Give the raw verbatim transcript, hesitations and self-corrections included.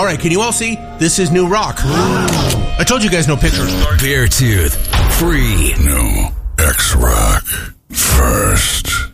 All right, can you all see? This is new rock. I told you guys no pictures. Beartooth, free. New X-Rock. First.